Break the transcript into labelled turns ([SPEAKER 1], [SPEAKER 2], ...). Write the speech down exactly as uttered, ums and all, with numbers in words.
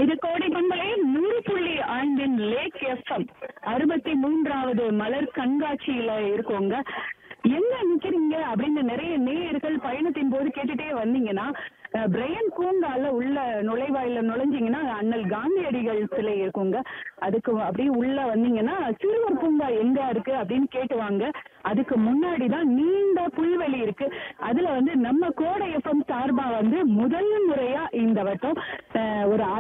[SPEAKER 1] இது கோடை பண்பலை நூறு புள்ளி ஐந்தின் லேக் எஃப்எம் அறுபத்தி மூன்றாவது மலர் கண்காட்சியில இருக்கோங்க. எங்க நிக்கிறீங்க அப்படின்னு நிறைய நேயர்கள் பயணத்தின் போது கேட்டுட்டே வந்தீங்கன்னா, பிரையன் பூங்கால உள்ள நுழைவாயில நுழைஞ்சிங்கன்னா அண்ணல் காந்தியடிகள் சிலை இருக்குங்க. அதுக்கு அப்படியே உள்ள வந்தீங்கன்னா சிறுவர் பூங்கா எங்க இருக்கு அப்படின்னு கேட்டுவாங்க. அதுக்கு முன்னாடி தான் நீண்ட புல்வெளி இருக்கு. அதுல வந்து நம்ம கோடை எஃப்எம் சார்பா வந்து முதல் முறையா இந்த வட்டம் ஒரு